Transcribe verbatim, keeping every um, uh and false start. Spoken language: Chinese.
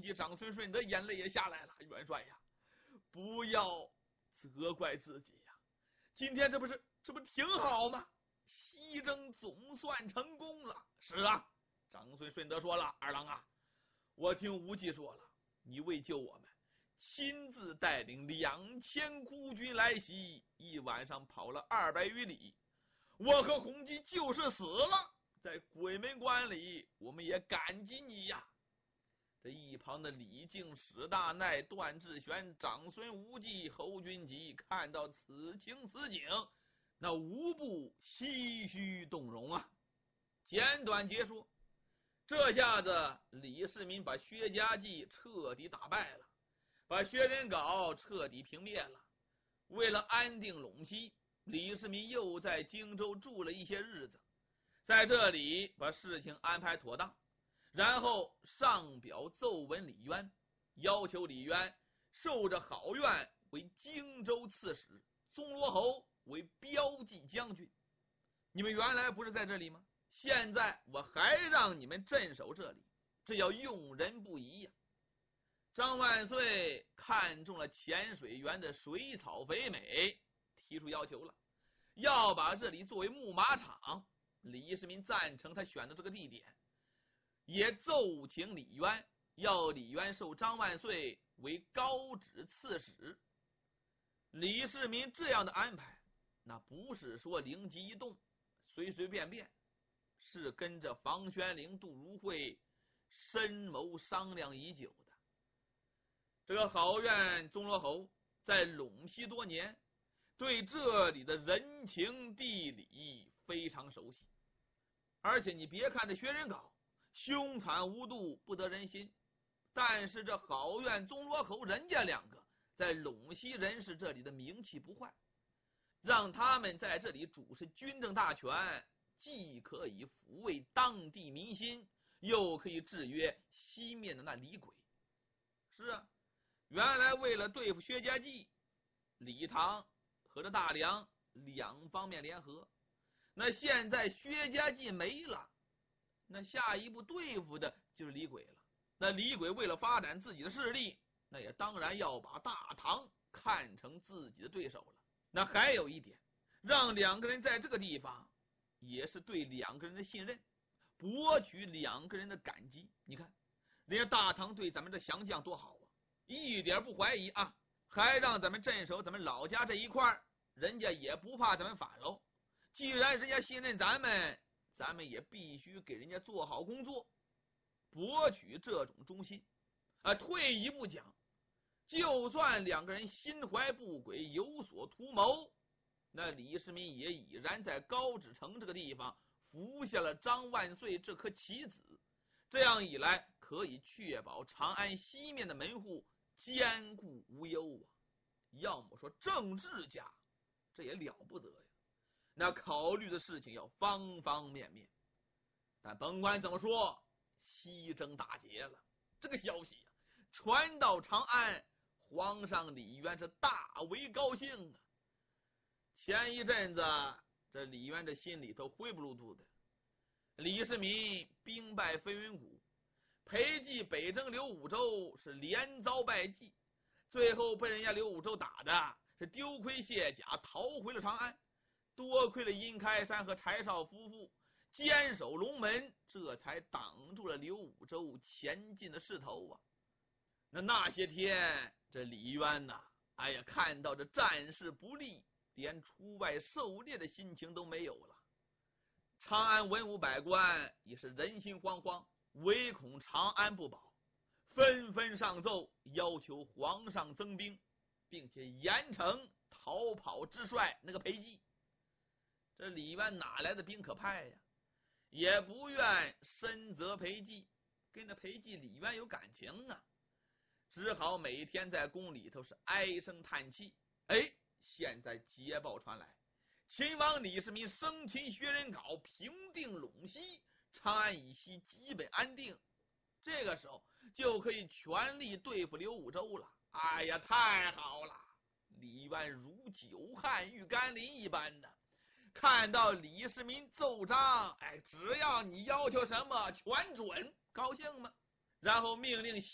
计长孙顺德眼泪也下来了。元帅呀，不要责怪自己呀，今天这不是这不挺好吗？西征总算成功了。是啊，长孙顺德说了，二郎啊，我听无忌说了，你为救我们，亲自带领两千孤军来袭，一晚上跑了二百余里。我和洪基就是死了，在鬼门关里，我们也感激你呀。这一旁的李靖、史大奈、段志玄、长孙无忌、侯君集看到此情此景，那无不唏嘘动容啊。简短结束，这下子李世民把薛家记彻底打败了，把薛仁杲彻底平灭了。为了安定陇西，李世民又在荆州住了一些日子，在这里把事情安排妥当，然后上表奏闻李渊，要求李渊受着郝愿为荆州刺史，宗罗侯为骠骑将军。你们原来不是在这里吗？现在我还让你们镇守这里，这要用人不疑呀。张万岁看中了浅水园的水草肥美，提出要求了，要把这里作为牧马场。李世民赞成他选的这个地点，也奏请李渊，要李渊受张万岁为高旨刺史。李世民这样的安排，那不是说灵机一动随随便便，是跟着房玄龄、杜如晦深谋商量已久的。这个郝愿宗罗侯在陇西多年，对这里的人情地理非常熟悉。而且你别看这薛仁杲凶残无度，不得人心，但是这郝愿宗罗侯人家两个在陇西人士这里的名气不坏，让他们在这里主持军政大权，既可以抚慰当地民心，又可以制约西面的那李鬼。是啊，原来为了对付薛家记，李唐和这大梁两方面联合，那现在薛家记没了，那下一步对付的就是李鬼了。那李鬼为了发展自己的势力，那也当然要把大唐看成自己的对手了。那还有一点，让两个人在这个地方，也是对两个人的信任，博取两个人的感激。你看人家大唐对咱们这降将多好啊，一点不怀疑啊，还让咱们镇守咱们老家这一块，人家也不怕咱们反喽。既然人家信任咱们，咱们也必须给人家做好工作，博取这种忠心啊。退一步讲，就算两个人心怀不轨，有所图谋，那李世民也已然在高脂城这个地方服下了张万岁这颗棋子，这样一来可以确保长安西面的门户坚固无忧啊。要么说政治家这也了不得呀，那考虑的事情要方方面面。但甭管怎么说，西征大捷了，这个消息啊传到长安，皇上李渊是大为高兴啊。前一阵子这李渊这心里头灰不噜噜的，李世民兵败飞云谷，裴寂北征刘武周是连遭败绩，最后被人家刘武周打的是丢盔卸甲，逃回了长安。多亏了殷开山和柴少夫妇坚守龙门，这才挡住了刘武周前进的势头啊。那那些天这李渊呐，哎呀，看到这战事不利，连出外狩猎的心情都没有了。长安文武百官也是人心惶惶，唯恐长安不保，纷纷上奏要求皇上增兵，并且严惩逃跑之帅那个裴寂。这李渊哪来的兵可派呀？也不愿深责裴寂，跟着裴寂李渊有感情啊，只好每天在宫里头是唉声叹气。哎，现在捷报传来，秦王李世民生擒薛仁杲，平定陇西，长安以西基本安定，这个时候就可以全力对付刘武周了。哎呀，太好了！李渊如久旱遇甘霖一般的，看到李世民奏章，哎，只要你要求什么全准，高兴吗？然后命令